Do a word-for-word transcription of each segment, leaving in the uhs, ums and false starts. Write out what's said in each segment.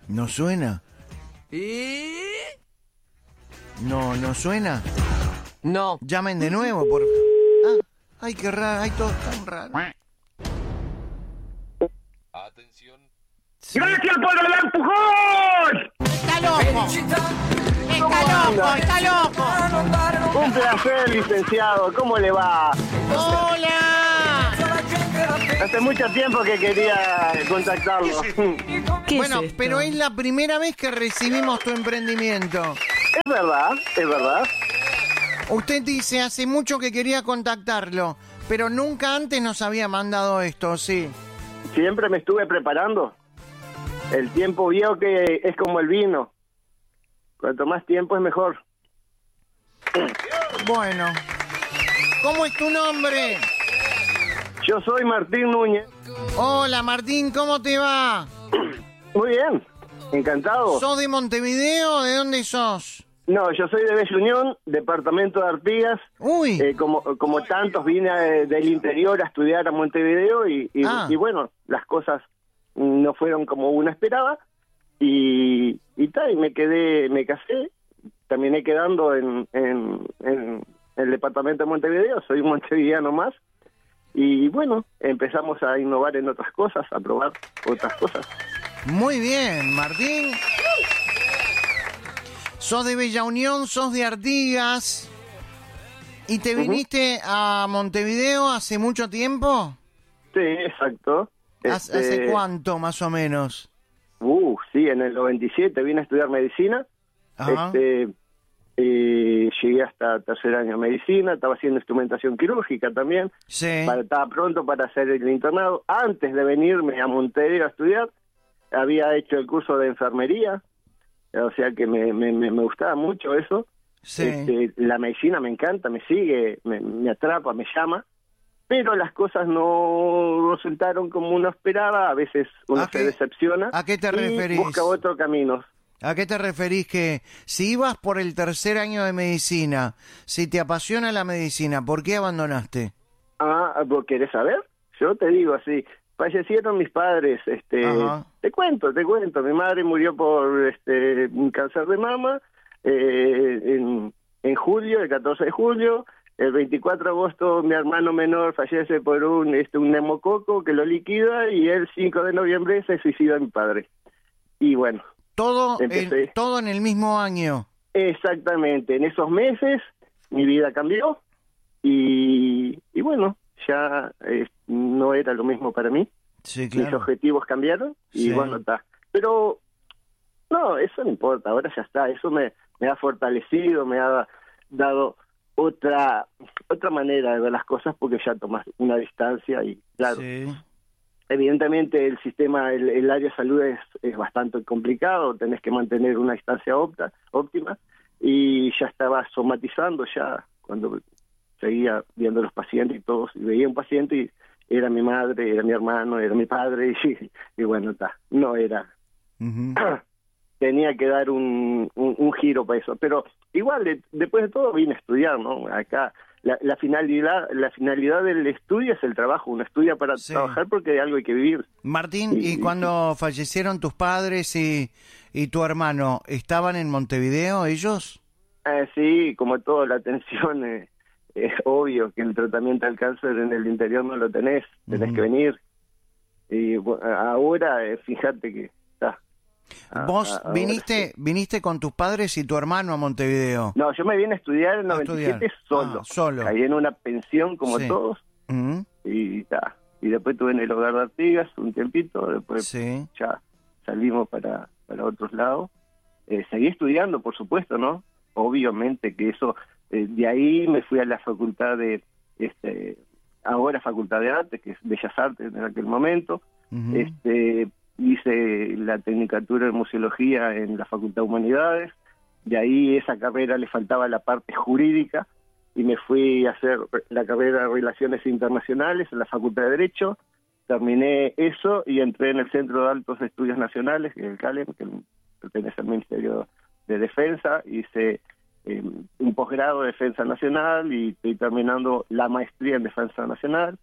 ¿No suena? ¿Y? No, ¿no suena? No. Llamen de nuevo, por... Ah, ay, qué raro, ay, todo tan raro. Atención. Sí. ¡Gracias por el empujón! ¡Está loco! ¡Está loco! ¡Está loco! Un placer, licenciado. ¿Cómo le va? ¡Hola! Hace mucho tiempo que quería contactarlo. ¿Qué Bueno, es esto? pero es la primera vez que recibimos tu emprendimiento. Es verdad, es verdad. Usted dice hace mucho que quería contactarlo, pero nunca antes nos había mandado esto, ¿sí? Siempre me estuve preparando. El tiempo vio que es como el vino. Cuanto más tiempo es mejor. Bueno. ¿Cómo es tu nombre? Yo soy Martín Núñez. Hola, Martín, ¿cómo te va? Muy bien, encantado. ¿Sos de Montevideo? ¿De dónde sos? No, yo soy de Bella Unión, departamento de Artigas. Uy, Eh, como como tantos vine eh, del interior a estudiar a Montevideo y, y, Ah. y bueno, las cosas no fueron como uno esperaba y y tal, y me quedé, me casé, terminé quedando en, en, en el departamento de Montevideo, soy un montevideano más y bueno, empezamos a innovar en otras cosas, a probar otras cosas. muy bien, Martín. Sos de Bella Unión, sos de Artigas. ¿Y te Ujú. viniste a Montevideo hace mucho tiempo? Sí, exacto. ¿Hace, Este, hace cuánto, más o menos? Uh, sí, en el noventa y siete vine a estudiar medicina. Ajá. Este, eh, llegué hasta tercer año de medicina, estaba haciendo instrumentación quirúrgica también, Sí. para, estaba pronto para hacer el internado. Antes de venirme a Montevideo a estudiar, había hecho el curso de enfermería, o sea que me, me, me me gustaba mucho eso. Sí. Este, la medicina me encanta, me sigue, me, me atrapa, me llama, pero las cosas no resultaron como uno esperaba, a veces uno ¿A se qué- decepciona a qué te y referís? busca otro camino. ¿A qué te referís que si ibas por el tercer año de medicina, si te apasiona la medicina, ¿por qué abandonaste? Ah, ¿vos querés saber? Yo te digo así, fallecieron mis padres, este, Ajá. te cuento, te cuento, mi madre murió por este un cáncer de mama eh, en, en julio, el catorce de julio, el veinticuatro de agosto mi hermano menor fallece por un este un neumococo que lo liquida y el cinco de noviembre se suicida mi padre. Y bueno, Todo Empecé. en, todo en el mismo año. exactamente, en esos meses mi vida cambió y, y bueno, ya eh, no era lo mismo para mí. Sí, Mis claro. objetivos cambiaron y Sí. bueno, está. Pero no, eso no importa, ahora ya está, eso me, me ha fortalecido, me ha dado otra otra manera de ver las cosas porque ya tomas una distancia y claro, Sí. evidentemente el sistema, el, el área de salud es, es bastante complicado, tenés que mantener una distancia opta, óptima y ya estaba somatizando ya cuando seguía viendo los pacientes y todos, y veía un paciente y era mi madre, era mi hermano, era mi padre y, y bueno, está, no era, Ujú. tenía que dar un, un, un giro para eso, pero igual de- después de todo vine a estudiar, ¿no? Acá la, la finalidad la finalidad del estudio es el trabajo, uno estudia para Sí. trabajar porque de algo hay que vivir. Martín, Sí, ¿y sí, cuando fallecieron tus padres y, y tu hermano, estaban en Montevideo ellos? Ah, sí, como todo, la atención eh, es obvio que el tratamiento del cáncer en el interior no lo tenés, tenés Ujú. que venir. Y bu- ahora, eh, fíjate que está. Ah, ¿Vos ah, ahora viniste sí. viniste con tus padres y tu hermano a Montevideo? No, yo me vine a estudiar en A noventa y siete estudiar. solo. Ah, solo. Caí en una pensión como Sí. todos Ujú. y está. Y después estuve en el hogar de Artigas un tiempito, después Sí. ya salimos para, para otros lados. Eh, seguí estudiando, por supuesto, ¿no? Obviamente que eso, eh, de ahí me fui a la facultad de, este ahora Facultad de Artes, que es Bellas Artes en aquel momento. Ujú. este Hice la tecnicatura de museología en la Facultad de Humanidades, de ahí esa carrera le faltaba la parte jurídica y me fui a hacer la carrera de Relaciones Internacionales en la Facultad de Derecho, terminé eso y entré en el Centro de Altos Estudios Nacionales, que es el CALEM, que pertenece al Ministerio de Defensa, hice eh, un posgrado de Defensa Nacional y estoy terminando la maestría en Defensa Nacional.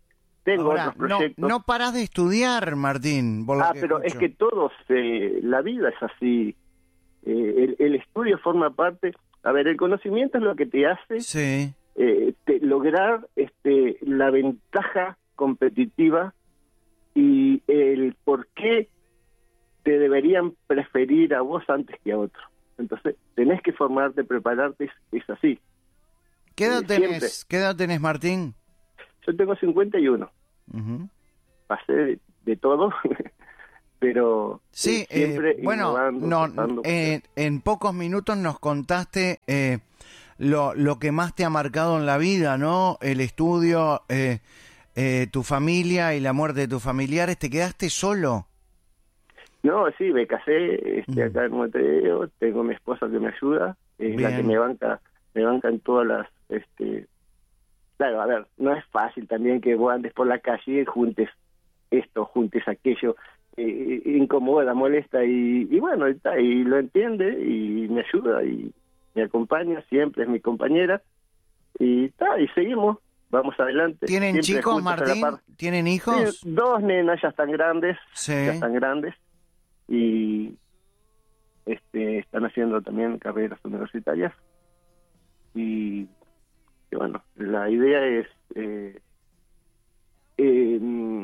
tengo Ahora, otros no, proyectos. no parás de estudiar, Martín. por lo Ah, que pero escucho. es que todos, eh, la vida es así. Eh, el, el estudio forma parte. A ver, el conocimiento es lo que te hace Sí, eh, te- lograr este, la ventaja competitiva y el por qué te deberían preferir a vos antes que a otro. Entonces, tenés que formarte, prepararte, es, es así. ¿qué edad Eh, siempre. tenés, ¿qué edad tenés, Martín? Yo tengo cincuenta y uno, Ujú. pasé de, de todo, pero Sí, eh, siempre eh, bueno, innovando, no, tratando, eh, en pocos minutos nos contaste eh, lo, lo que más te ha marcado en la vida, ¿no? El estudio, eh, eh, tu familia y la muerte de tus familiares. ¿Te quedaste solo? No, sí, me casé este, Mm. acá en Montevideo, tengo mi esposa que me ayuda, es la que Bien. me banca, me banca en todas las, este, claro, a ver, no es fácil también que vos andes por la calle y juntes esto, juntes aquello, eh, incomoda, molesta y, y bueno, y, está, y lo entiende y me ayuda y me acompaña, siempre es mi compañera y está, y seguimos, vamos adelante. ¿Tienen siempre chicos, juntos a la Martín? par. ¿Tienen Sí, hijos? dos nenas ya están grandes, Sí. ya están grandes y este están haciendo también carreras universitarias y, y bueno, la idea es eh, eh,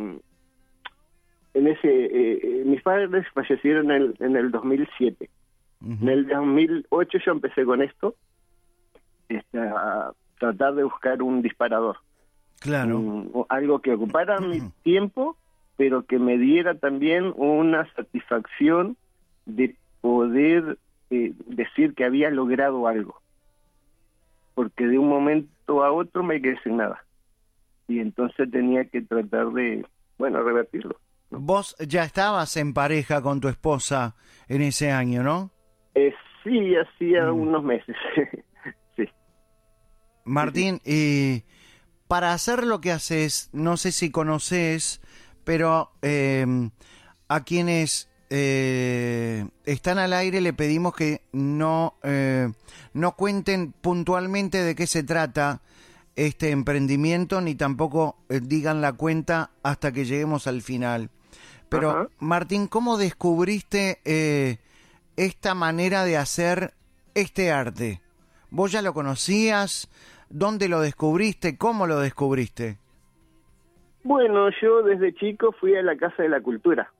en ese eh, eh, mis padres fallecieron en el, en el dos mil siete. Ujú. En el dos mil ocho yo empecé con esto, este, a tratar de buscar un disparador. Claro. Un- o algo que ocupara mi tiempo, pero que me diera también una satisfacción de poder eh, decir que había logrado algo. Porque de un momento a otro me quedé sin nada. Y entonces tenía que tratar de, bueno, revertirlo. Vos ya estabas en pareja con tu esposa en ese año, ¿no? Eh, sí, hacía Mm. unos meses. Sí. Martín, y para hacer lo que haces, no sé si conoces, pero eh, a quienes eh, están al aire le pedimos que no, eh, no cuenten puntualmente de qué se trata este emprendimiento, ni tampoco eh, digan la cuenta hasta que lleguemos al final. Pero, Ajá. Martín, ¿cómo descubriste eh, esta manera de hacer este arte? ¿Vos ya lo conocías? ¿Dónde lo descubriste? ¿Cómo lo descubriste? Bueno, yo desde chico fui a la Casa de la Cultura.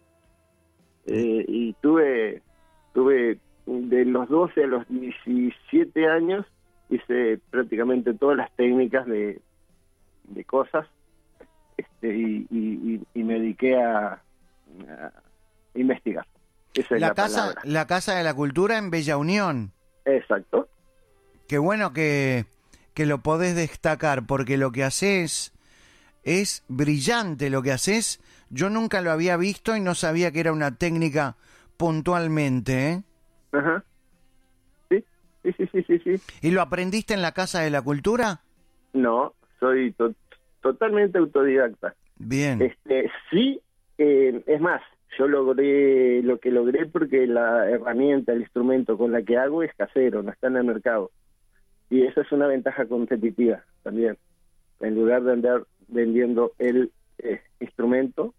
Eh, y tuve, tuve de los doce a los diecisiete años, hice prácticamente todas las técnicas de, de cosas, este, y, y, y- y me dediqué a, a investigar. Esa es La la, casa, palabra. la Casa de la Cultura en Bella Unión. Exacto. Qué bueno que, que lo podés destacar, porque lo que haces es brillante. Lo que haces, yo nunca lo había visto y no sabía que era una técnica puntualmente, ¿eh? Ajá. Sí, sí, sí, sí, sí. sí. ¿Y lo aprendiste en la Casa de la Cultura? No, soy to- totalmente autodidacta. Bien. Este, sí, eh, es más, yo logré lo que logré porque la herramienta, el instrumento con la que hago es casero, no está en el mercado. Y eso es una ventaja competitiva también. En lugar de andar vendiendo el eh, instrumento,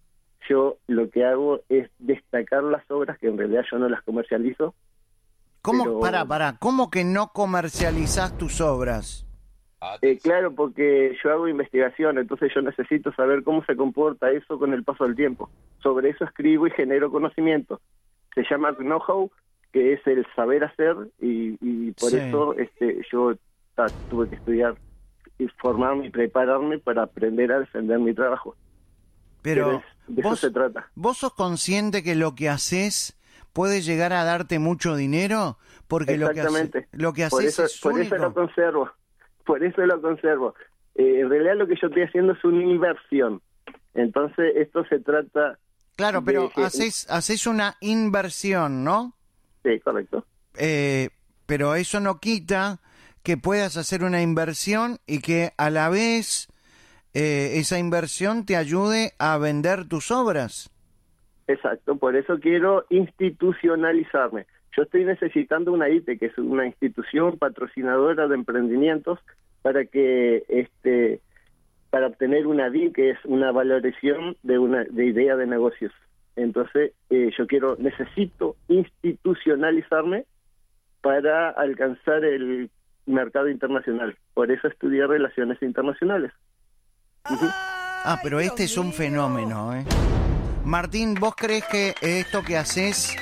yo lo que hago es destacar las obras que en realidad yo no las comercializo. ¿Cómo, pero- para, para, ¿cómo que no comercializás tus obras? Eh, claro, porque yo hago investigación, entonces yo necesito saber cómo se comporta eso con el paso del tiempo. Sobre eso escribo y genero conocimiento. Se llama know-how, que es el saber hacer, y, y por Sí. eso este, yo ta, tuve que estudiar y formarme y prepararme para aprender a defender mi trabajo. Pero es- de vos, eso se trata. ¿vos sos consciente que lo que haces puede llegar a darte mucho dinero? Porque lo que, hace- Exactamente. lo que Por haces eso, es por único. eso lo conservo. Por eso lo conservo. Eh, en realidad lo que yo estoy haciendo es una inversión. Entonces esto se trata... Claro, de pero que- haces, haces una inversión, ¿no? Sí, correcto. Eh, pero eso no quita que puedas hacer una inversión y que a la vez eh, esa inversión te ayude a vender tus obras. Exacto, por eso quiero institucionalizarme. Yo estoy necesitando una I T E, que es una institución patrocinadora de emprendimientos, para que este para obtener una D I, que es una valoración de una de idea de negocios. Entonces, eh, yo quiero, necesito institucionalizarme para alcanzar el mercado internacional. Por eso estudié Relaciones Internacionales. Uh-huh. Ah, pero este es un fenómeno, ¿eh? Martín, ¿vos crees que esto que haces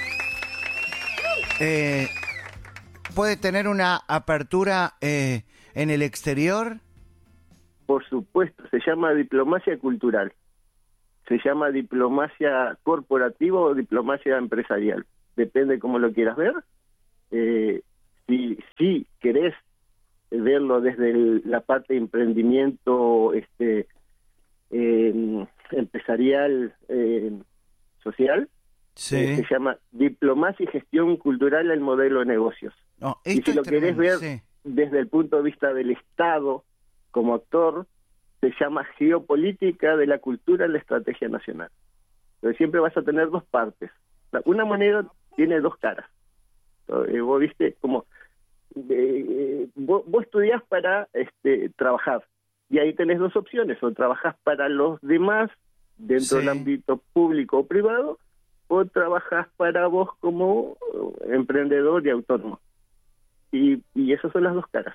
eh, puede tener una apertura eh, en el exterior? Por supuesto, se llama diplomacia cultural. Se llama diplomacia corporativa o diplomacia empresarial. Depende cómo lo quieras ver. Eh, si, si querés verlo desde el, la parte de emprendimiento este, eh, empresarial, eh, social, sí. eh, se llama diplomacia y gestión cultural al modelo de negocios. No, y si lo querés ver sí. desde el punto de vista del Estado como actor, se llama geopolítica de la cultura en la estrategia nacional. Pero siempre vas a tener dos partes. Una moneda tiene dos caras. Eh, vos viste como eh, vos, vos estudiás para este, trabajar y ahí tenés dos opciones: o trabajás para los demás dentro sí. del ámbito público o privado, o trabajás para vos como emprendedor y autónomo. Y, y esas son las dos caras.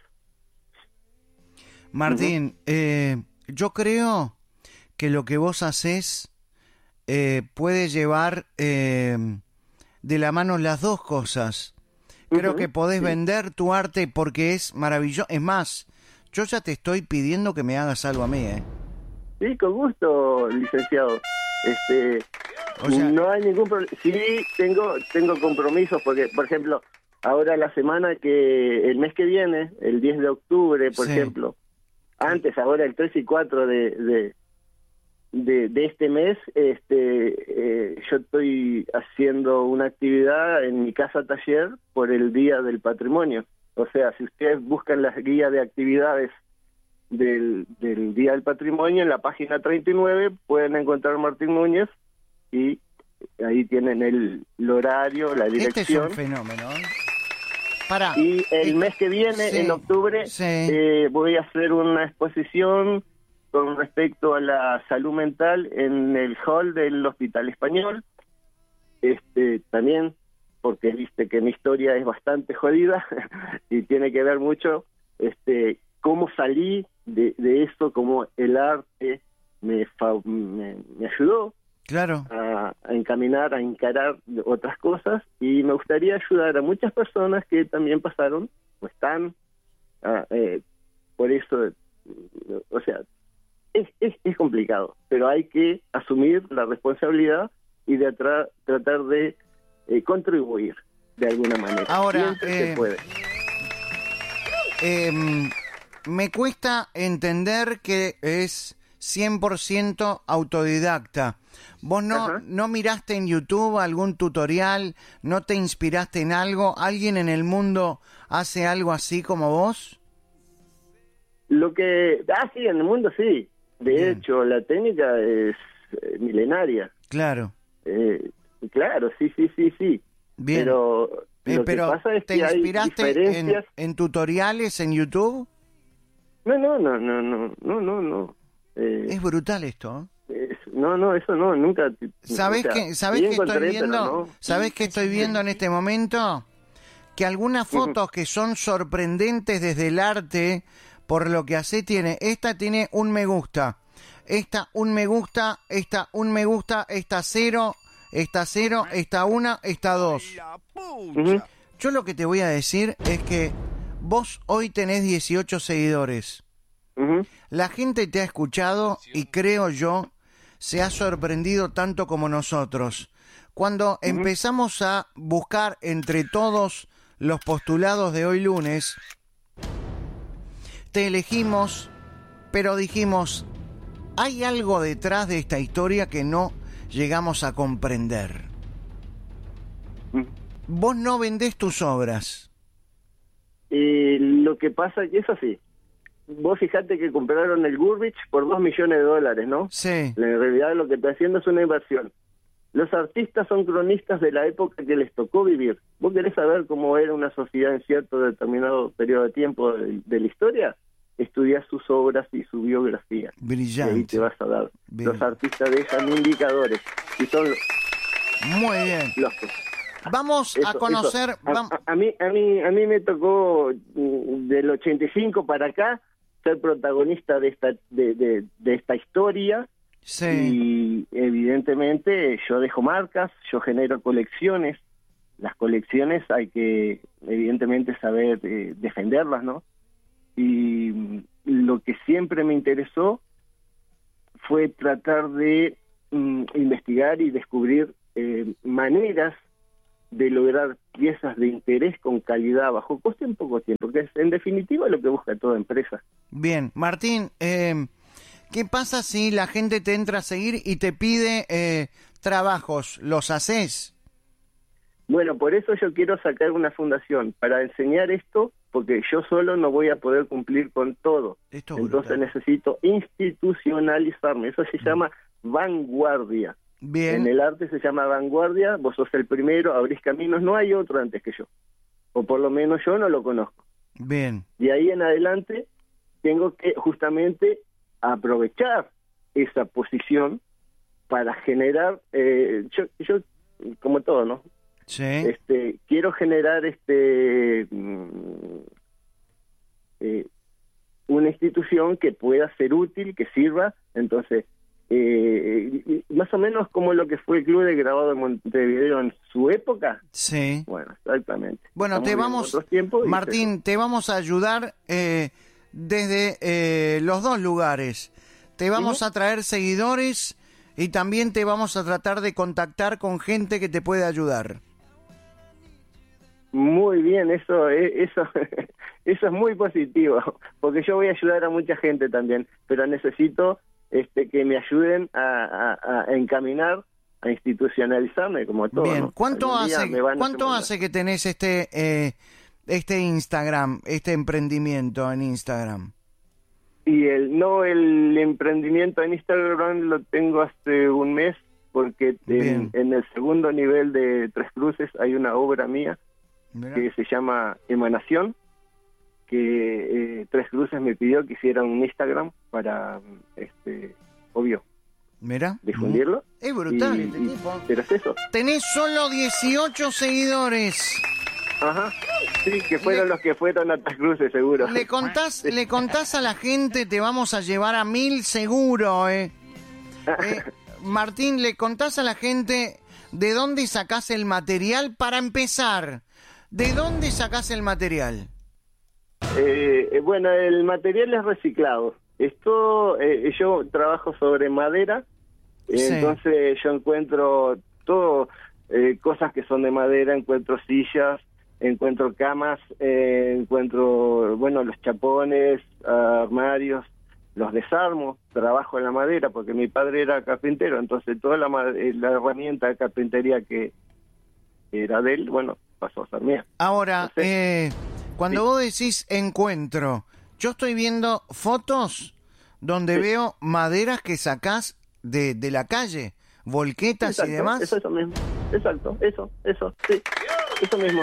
Martín, uh-huh. eh, yo creo que lo que vos haces eh, puede llevar eh, de la mano las dos cosas. Creo uh-huh. que podés sí. vender tu arte porque es maravilloso. Es más, yo ya te estoy pidiendo que me hagas algo a mí, ¿eh? Sí, con gusto, licenciado. Este, o sea, no hay ningún problema. Sí, tengo, tengo compromisos porque, por ejemplo, ahora la semana que, el mes que viene, el diez de octubre, por sí. ejemplo, antes, ahora el tres y cuatro de, de, de, de este mes, este, eh, yo estoy haciendo una actividad en mi casa taller por el Día del Patrimonio. O sea, si ustedes buscan las guías de actividades del, del Día del Patrimonio, en la página treinta y nueve pueden encontrar Martín Núñez y ahí tienen el, el horario, la dirección. Este es un fenómeno, ¿eh? Para, y el eh, mes que viene, sí, en octubre, sí. eh, voy a hacer una exposición con respecto a la salud mental en el hall del Hospital Español. Este, también, porque viste que mi historia es bastante jodida y tiene que ver mucho este, cómo salí de, de esto, cómo el arte me, me, me ayudó. Claro. A, a encaminar, a encarar otras cosas, y me gustaría ayudar a muchas personas que también pasaron o están a, eh, por eso, o sea, es, es, es complicado, pero hay que asumir la responsabilidad y de tra tratar de eh, contribuir de alguna manera. Ahora, eh, se puede. Eh, me cuesta entender que es cien por ciento autodidacta. ¿Vos no, no miraste en YouTube algún tutorial? ¿No te inspiraste en algo? ¿Alguien en el mundo hace algo así como vos? Lo que... Ah, sí, en el mundo sí. De Bien. hecho, la técnica es eh, milenaria. Claro. Eh, claro, sí, sí, sí, sí. Bien. Pero, eh, lo pero que pasa es ¿te que inspiraste hay diferencias... en, en tutoriales en YouTube? No, no, no, no, no, no, no, no. Eh, es brutal esto, ¿eh? Es, no, no, eso no, nunca. ¿Sabés o sea, que, ¿sabés que estoy viendo? No. ¿Sabés que estoy viendo en este momento? Que algunas fotos uh-huh. que son sorprendentes desde el arte, por lo que hace, tiene, esta tiene un me gusta, esta un me gusta, esta un me gusta, esta cero, esta cero, esta una, esta dos. Uh-huh. Yo lo que te voy a decir es que vos hoy tenés dieciocho seguidores. Uh-huh. La gente te ha escuchado y creo yo se ha sorprendido tanto como nosotros. Cuando uh-huh. empezamos a buscar entre todos los postulados de hoy lunes, te elegimos, pero dijimos, hay algo detrás de esta historia que no llegamos a comprender. Uh-huh. Vos no vendés tus obras. Eh, lo que pasa es que es así. Vos fijate que compraron el Gurvich por dos millones de dólares, ¿no? Sí. En realidad lo que está haciendo es una inversión. Los artistas son cronistas de la época que les tocó vivir. ¿Vos querés saber cómo era una sociedad en cierto determinado periodo de tiempo de, de la historia? estudias sus obras y su biografía. Brillante. Y ahí te vas a dar. Bien. Los artistas dejan indicadores y son los, Muy bien. los que... Vamos Eso, a conocer... eso. A, vam- a- a mí, a mí, a mí me tocó mm, del ochenta y cinco para acá ser protagonista de esta, de, de, de esta historia. Sí, Y evidentemente yo dejo marcas, yo genero colecciones. Las colecciones hay que evidentemente saber eh, defenderlas, ¿no? Y mm, lo que siempre me interesó fue tratar de mm, investigar y descubrir eh, maneras de lograr piezas de interés con calidad a bajo coste en poco tiempo, que es en definitiva lo que busca toda empresa. bien. Martín, eh, ¿qué pasa si la gente te entra a seguir y te pide eh, trabajos? ¿Los haces? Bueno, por eso yo quiero sacar una fundación, para enseñar esto, porque yo solo no voy a poder cumplir con todo. Esto es Entonces brutal. necesito institucionalizarme, eso se llama vanguardia. Bien. En el arte se llama vanguardia, vos sos el primero, abrís caminos, no hay otro antes que yo. O por lo menos yo no lo conozco. Bien. De ahí en adelante tengo que justamente aprovechar esa posición para generar, eh, yo, yo, como todo, ¿no? Sí. Este, quiero generar este mm, eh, una institución que pueda ser útil, que sirva, entonces eh, y- y más o menos como lo que fue el Club de Grabado de Montevideo en su época. Sí. Bueno, exactamente. Bueno, Estamos te viviendo vamos, otros tiempos y Martín, te vamos a ayudar eh, desde eh, los dos lugares. Te vamos Ujú. a traer seguidores y también te vamos a tratar de contactar con gente que te puede ayudar. muy bien, eso es, eso, eso es muy positivo, porque yo voy a ayudar a mucha gente también, pero necesito este, que me ayuden a, a- a encaminar, a institucionalizarme como todo. Bien, ¿no? ¿cuánto Algún día hace me van a cuánto demandar. hace que tenés este eh, este Instagram, este emprendimiento en Instagram? Y el no, el emprendimiento en Instagram lo tengo hace un mes, porque Bien. en, en el segundo nivel de Tres Cruces hay una obra mía Mirá. que se llama Emanación, que eh, Tres Cruces me pidió que hiciera un Instagram para, este, obvio, Mirá. difundirlo. Es brutal Y- este y- tipo. Pero es eso. Tenés solo dieciocho seguidores. Ajá. Sí, que fueron Le- los que fueron a Tres Cruces, seguro. Le contás, le contás a la gente, te vamos a llevar a mil seguro, eh. Eh, Martín, le contás a la gente de dónde sacás el material para empezar. ¿De dónde sacás el material? Eh, eh, bueno, el material es reciclado. Esto, eh, yo trabajo sobre madera, eh, Sí. entonces yo encuentro todo, eh, cosas que son de madera, encuentro sillas, encuentro camas, eh, encuentro, bueno, los chapones, armarios, los desarmo, trabajo en la madera, porque mi padre era carpintero, entonces toda la, ma- eh, la herramienta de carpintería que era de él, bueno, pasó a ser mía. Ahora, No sé. eh, cuando Sí. vos decís encuentro, yo estoy viendo fotos donde Sí. veo maderas que sacás de, de la calle, volquetas Exacto, y demás. Eso, eso mismo. Exacto, eso, eso, sí. Eso mismo.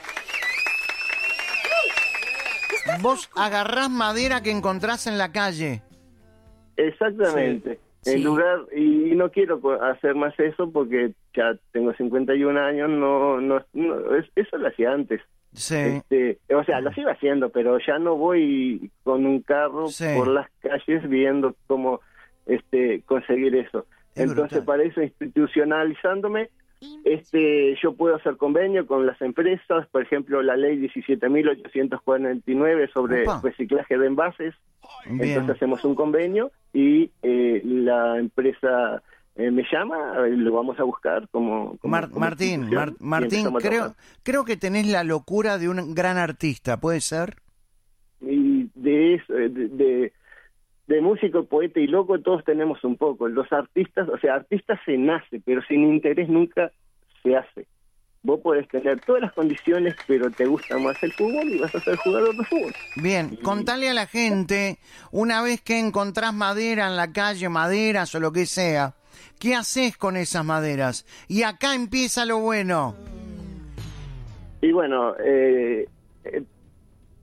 Vos agarrás madera que encontrás en la calle. Exactamente. Sí, En sí. lugar, y, y no quiero co- hacer más eso porque ya tengo cincuenta y un años, no, no, no es- eso lo hacía antes. Sí. Este, o sea, lo sigo haciendo, pero ya no voy con un carro Sí. por las calles viendo cómo este conseguir eso. Es Entonces, brutal. para eso, institucionalizándome, este yo puedo hacer convenio con las empresas, por ejemplo, la ley diecisiete mil ochocientos cuarenta y nueve sobre Opa. reciclaje de envases. Bien. Entonces hacemos un convenio y eh, la empresa eh, me llama, eh, lo vamos a buscar como, como- Mar- como Martín, institución, Mar- y Martín, empezamos a creo, trabajar. creo que tenés la locura de un gran artista, ¿puede ser? Y de eso, de, de, de músico, poeta y loco todos tenemos un poco. Los artistas, o sea, artista se nace, pero sin interés nunca se hace. Vos podés tener todas las condiciones, pero te gusta más el fútbol y vas a ser jugador de fútbol. Bien, contale a la gente, una vez que encontrás madera en la calle, maderas o lo que sea, ¿qué haces con esas maderas? Y acá empieza lo bueno. Y bueno, eh, eh,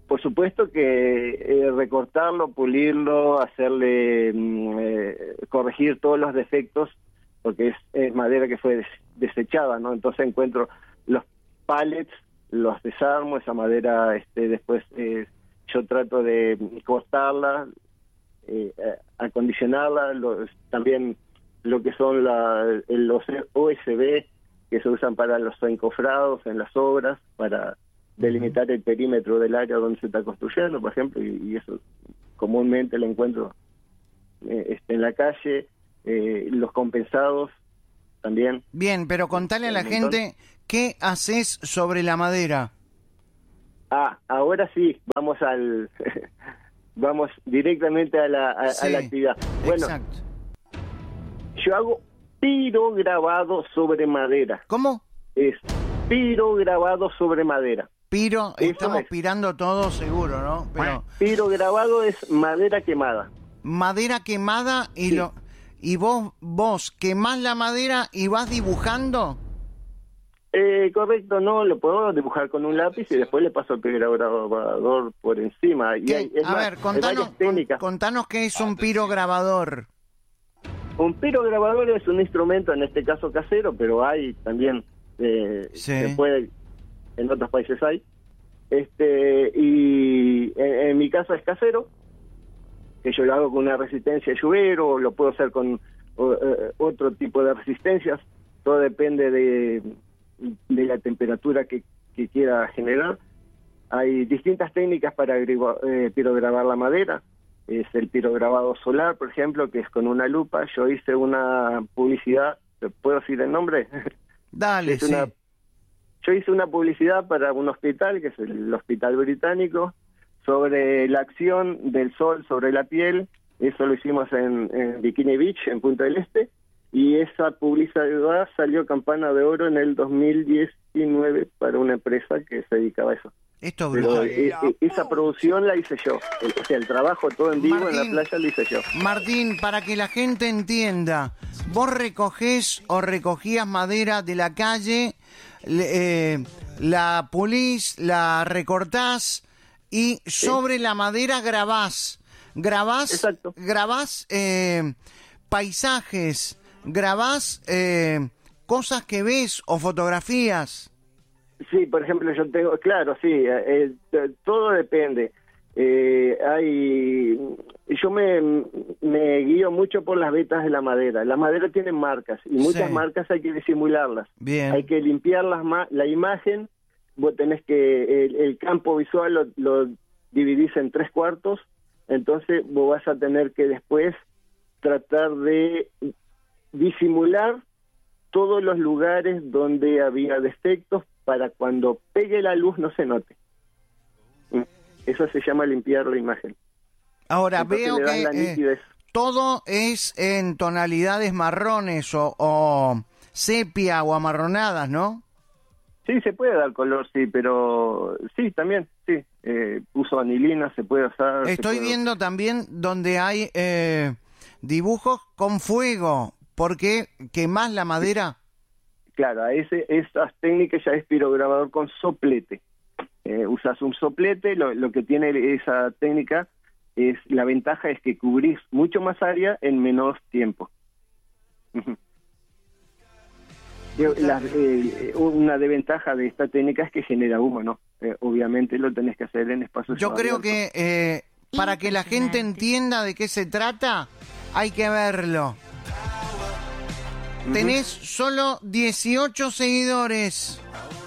por supuesto que eh, recortarlo, pulirlo, hacerle, mm, eh, corregir todos los defectos, porque es, es madera que fue des- desechada, ¿no? Entonces encuentro los pallets, los desarmo, esa madera este, después eh, yo trato de cortarla, eh, acondicionarla, los, también lo que son la, los U S B que se usan para los encofrados en las obras, para delimitar el perímetro del área donde se está construyendo, por ejemplo, y, y eso comúnmente lo encuentro eh, este, en la calle, eh, los compensados también. Bien, pero contale a la gente qué haces sobre la madera. Ah, ahora sí, vamos al vamos directamente a la, a, Sí, a la actividad. Bueno, exacto. yo hago pirograbado sobre madera. ¿Cómo? Es pirograbado sobre madera. Piro, Eso estamos es. pirando todo seguro, ¿no? Pero Pirograbado es madera quemada. madera quemada y Sí. lo y vos vos quemás la madera y vas dibujando. Eh, correcto, no, lo puedo dibujar con un lápiz y después le paso el pirograbador por encima. Y ¿Qué? hay, es A más, ver, hay contanos, varias técnicas. con- contanos qué es un pirograbador. Un pirograbador es un instrumento, en este caso casero, pero hay también, eh, Sí. se puede, en otros países hay. Este y en, en mi caso es casero, que yo lo hago con una resistencia de lluvero, o lo puedo hacer con o, eh, otro tipo de resistencias, todo depende de, de la temperatura que, que quiera generar. Hay distintas técnicas para agrigo- eh, pirograbar la madera. Es el pirograbado solar, por ejemplo, que es con una lupa. Yo hice una publicidad, ¿puedo decir el nombre? Dale, Es sí. una- Yo hice una publicidad para un hospital, que es el Hospital Británico, sobre la acción del sol sobre la piel. Eso lo hicimos en, en Bikini Beach, en Punta del Este, y esa publicidad salió campana de oro en el dos mil diecinueve para una empresa que se dedicaba a eso. Esto es Pero brutal. eh, eh, esa producción la hice yo. El- o sea, el trabajo todo en vivo Martín. en la playa lo hice yo. Martín, para que la gente entienda, vos recogés o recogías madera de la calle, le- eh, la pulís, la recortás y sobre la madera grabás. Grabás, Exacto. grabás eh, paisajes, grabás eh, cosas que ves o fotografías. Sí, por ejemplo, yo tengo, claro, sí, eh, eh, todo depende. Eh, hay, yo me, me guío mucho por las vetas de la madera. La madera tiene marcas y muchas Sí. marcas hay que disimularlas. Bien. Hay que limpiar las ma- la imagen. Vos tenés que, el, el campo visual lo, lo dividís en tres cuartos, entonces vos vas a tener que después tratar de disimular todos los lugares donde había defectos para cuando pegue la luz no se note. Mm. Eso se llama limpiar la imagen. Ahora Entonces veo le das que la eh, nitidez. todo es en tonalidades marrones o, o sepia o amarronadas, ¿no? Sí, se puede dar color, sí, pero sí, también, sí. Eh, uso anilina, se puede usar. se Estoy puede- viendo también donde hay eh, dibujos con fuego, porque quemás la madera. Claro, a ese, esas técnicas ya es pirograbador con soplete. Eh, usas un soplete, lo, lo que tiene esa técnica es, la ventaja es que cubrís mucho más área en menos tiempo. Ujú. Yo, la- eh, una desventaja de esta técnica es que genera humo, ¿no? Eh, obviamente lo tenés que hacer en espacios Yo creo abiertos. que eh, para que la gente Impresionante. entienda de qué se trata, hay que verlo. Ujú. Tenés solo dieciocho seguidores.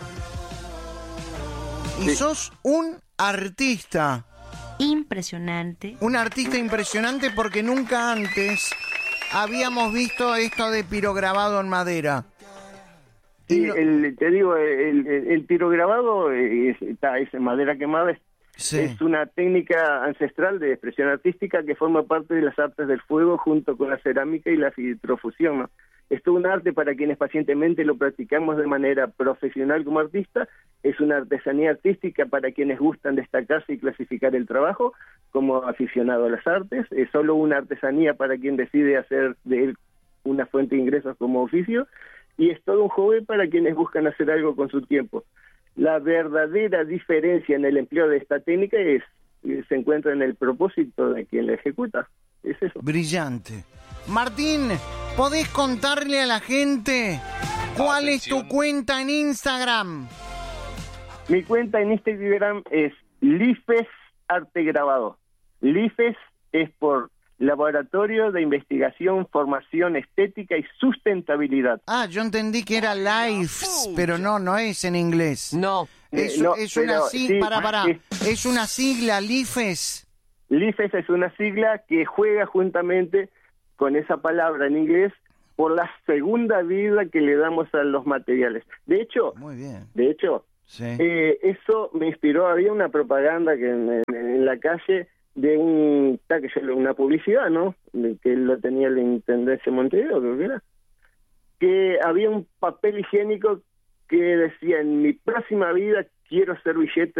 Y Sí. sos un artista. Impresionante. Un artista impresionante porque nunca antes habíamos visto esto de pirograbado en madera. Y Sí, no- el, te digo, el, el, el pirograbado es, está, es en madera quemada, es, Sí. es una técnica ancestral de expresión artística que forma parte de las artes del fuego junto con la cerámica y la vitrofusión, ¿no? Es todo un arte para quienes pacientemente lo practicamos de manera profesional como artista, es una artesanía artística para quienes gustan destacarse y clasificar el trabajo como aficionado a las artes, es solo una artesanía para quien decide hacer de él una fuente de ingresos como oficio, y es todo un hobby para quienes buscan hacer algo con su tiempo. la verdadera diferencia en el empleo de esta técnica es se encuentra en el propósito de quien la ejecuta. Es eso. Brillante. Martín, ¿podés contarle a la gente cuál Atención. es tu cuenta en Instagram? Mi cuenta en Instagram es Lifes Arte Grabado. Lifes es por Laboratorio de Investigación, Formación Estética y Sustentabilidad. Ah, yo entendí que era Lives, pero no, no es en inglés. No. Es, Eh, no, es una pero sigla, sí, para, para. es- Es una sigla, Lifes. Lifes es una sigla que juega juntamente con esa palabra en inglés por la segunda vida que le damos a los materiales. De hecho, Muy bien. de hecho, Sí. eh, eso me inspiró. Había una propaganda que en, en- en la calle de un, ta, que yo- una publicidad, ¿no? De que lo tenía la Intendencia de Montevideo, creo que era. Que había un papel higiénico que decía: en mi próxima vida quiero ser billete